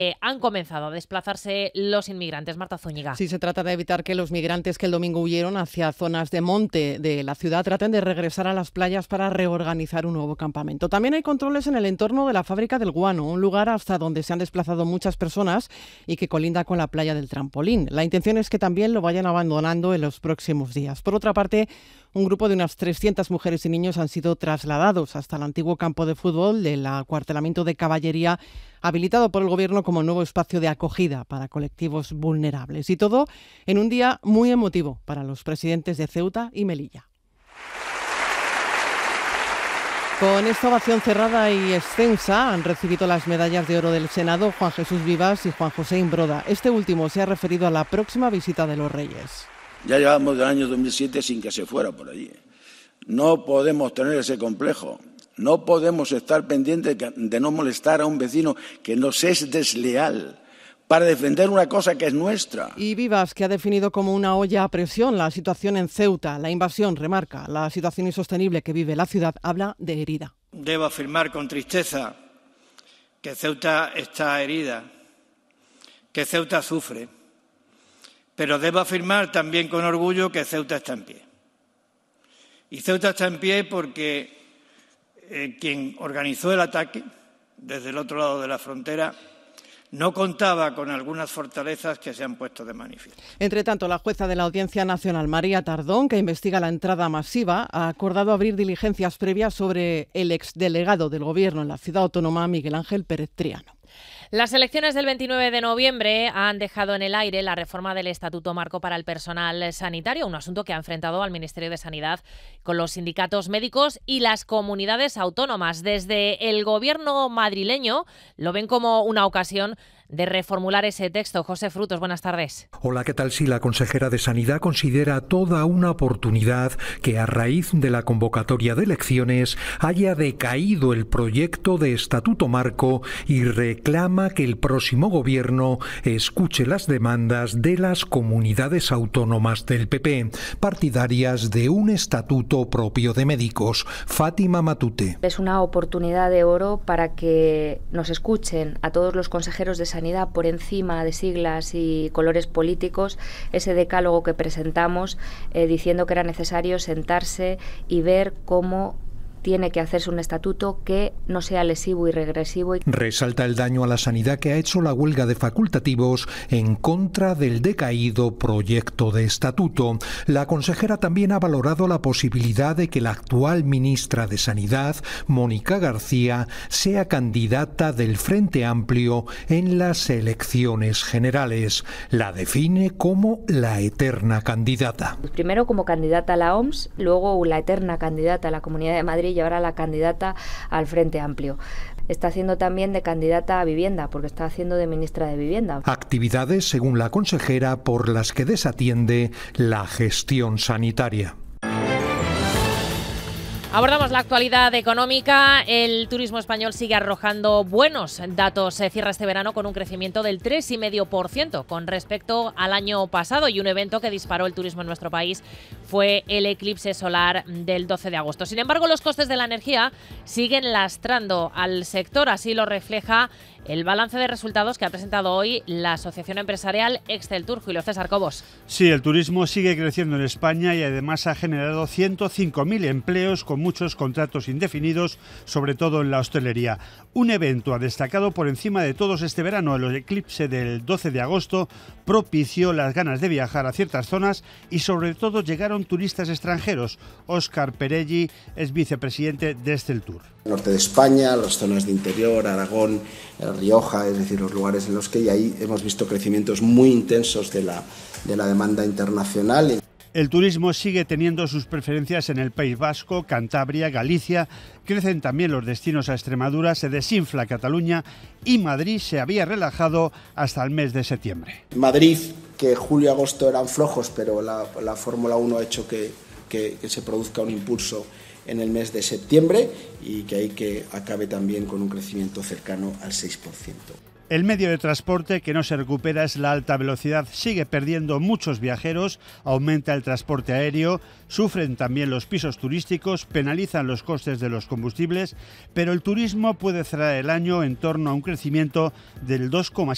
Han comenzado a desplazarse los inmigrantes. Marta Zúñiga. Sí, se trata de evitar que los migrantes que el domingo huyeron hacia zonas de monte de la ciudad traten de regresar a las playas para reorganizar un nuevo campamento. También hay controles en el entorno de la fábrica del guano, un lugar hasta donde se han desplazado muchas personas y que colinda con la playa del Trampolín. La intención es que también lo vayan abandonando en los próximos días. Por otra parte, un grupo de unas 300 mujeres y niños han sido trasladados hasta el antiguo campo de fútbol del acuartelamiento de caballería, habilitado por el Gobierno como nuevo espacio de acogida para colectivos vulnerables. Y todo en un día muy emotivo para los presidentes de Ceuta y Melilla. Con esta ovación cerrada y extensa han recibido las medallas de oro del Senado Juan Jesús Vivas y Juan José Imbroda. Este último se ha referido a la próxima visita de los Reyes. Ya llevamos del año 2007 sin que se fuera por allí. No podemos tener ese complejo. No podemos estar pendientes de no molestar a un vecino que nos es desleal para defender una cosa que es nuestra. Y Vivas, que ha definido como una olla a presión la situación en Ceuta. La invasión, remarca, la situación insostenible que vive la ciudad, habla de herida. Debo afirmar con tristeza que Ceuta está herida, que Ceuta sufre, pero debo afirmar también con orgullo que Ceuta está en pie. Y Ceuta está en pie porque quien organizó el ataque desde el otro lado de la frontera no contaba con algunas fortalezas que se han puesto de manifiesto. Entre tanto, la jueza de la Audiencia Nacional, María Tardón, que investiga la entrada masiva, ha acordado abrir diligencias previas sobre el exdelegado del Gobierno en la ciudad autónoma, Miguel Ángel Pérez Triano. Las elecciones del 29 de noviembre han dejado en el aire la reforma del Estatuto Marco para el personal sanitario, un asunto que ha enfrentado al Ministerio de Sanidad con los sindicatos médicos y las comunidades autónomas. Desde el Gobierno madrileño lo ven como una ocasión de reformular ese texto. José Frutos, buenas tardes. Hola, ¿qué tal? Sí, la consejera de Sanidad considera toda una oportunidad que a raíz de la convocatoria de elecciones haya decaído el proyecto de Estatuto Marco y reclama que el próximo gobierno escuche las demandas de las comunidades autónomas del PP, partidarias de un estatuto propio de médicos. Fátima Matute. Es una oportunidad de oro para que nos escuchen a todos los consejeros de Sanidad por encima de siglas y colores políticos, ese decálogo que presentamos diciendo que era necesario sentarse y ver cómo tiene que hacerse un estatuto que no sea lesivo y regresivo. Resalta el daño a la sanidad que ha hecho la huelga de facultativos en contra del decaído proyecto de estatuto. La consejera también ha valorado la posibilidad de que la actual ministra de Sanidad, Mónica García, sea candidata del Frente Amplio en las elecciones generales. La define como la eterna candidata. Primero como candidata a la OMS, luego la eterna candidata a la Comunidad de Madrid y ahora la candidata al Frente Amplio. Está haciendo también de candidata a vivienda, porque está haciendo de ministra de Vivienda. Actividades, según la consejera, por las que desatiende la gestión sanitaria. Abordamos la actualidad económica. El turismo español sigue arrojando buenos datos. Se cierra este verano con un crecimiento del 3,5% con respecto al año pasado, y un evento que disparó el turismo en nuestro país fue el eclipse solar del 12 de agosto. Sin embargo, los costes de la energía siguen lastrando al sector. Así lo refleja el balance de resultados que ha presentado hoy la Asociación Empresarial Exceltur. Julio César Cobos. Sí, el turismo sigue creciendo en España y además ha generado 105.000 empleos con muchos contratos indefinidos, sobre todo en la hostelería. Un evento destacado por encima de todos este verano, el eclipse del 12 de agosto, propició las ganas de viajar a ciertas zonas y sobre todo llegaron turistas extranjeros. Óscar Perelli es vicepresidente de Exceltur. Norte de España, las zonas de interior, Aragón, Rioja, es decir, los lugares en los que ahí hemos visto crecimientos muy intensos de la demanda internacional. El turismo sigue teniendo sus preferencias en el País Vasco, Cantabria, Galicia. Crecen también los destinos a Extremadura, se desinfla Cataluña y Madrid se había relajado hasta el mes de septiembre. Madrid, que julio y agosto eran flojos, pero la Fórmula 1 ha hecho que se produzca un impulso en el mes de septiembre y que hay que acabe también con un crecimiento cercano al 6%. El medio de transporte que no se recupera es la alta velocidad. Sigue perdiendo muchos viajeros, aumenta el transporte aéreo, sufren también los pisos turísticos, penalizan los costes de los combustibles, pero el turismo puede cerrar el año en torno a un crecimiento del 2,7%.